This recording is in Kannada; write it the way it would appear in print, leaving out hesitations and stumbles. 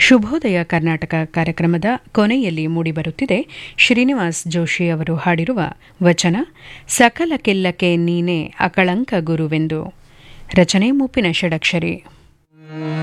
ಶುಭೋದಯ ಕರ್ನಾಟಕ ಕಾರ್ಯಕ್ರಮದ ಕೊನೆಯಲ್ಲಿ ಮೂಡಿಬರುತ್ತಿದೆ ಶ್ರೀನಿವಾಸ್ ಜೋಶಿ ಅವರು ಹಾಡಿರುವ ವಚನ ಸಕಲಕ್ಕೆಲ್ಲಕ್ಕೆ ನೀನೇ ಅಕಳಂಕ ಗುರುವೆಂದು. ರಚನೆ ಮುಪ್ಪಿನ ಷಡಕ್ಷರಿ.